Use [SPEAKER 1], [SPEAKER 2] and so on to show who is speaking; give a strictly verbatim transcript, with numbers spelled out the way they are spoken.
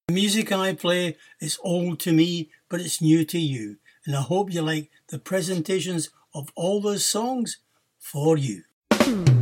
[SPEAKER 1] The music I play is old to me, but it's new to you, and I hope you like the presentations of all those songs for you.